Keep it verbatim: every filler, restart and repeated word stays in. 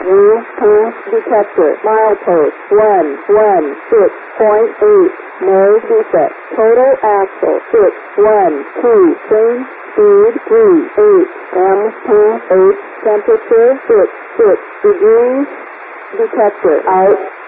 View two detector. Milepost one one six point eight. No defect. Total axle six one two. Change speed three eight. M two eight. Temperature six six degrees. Detector out.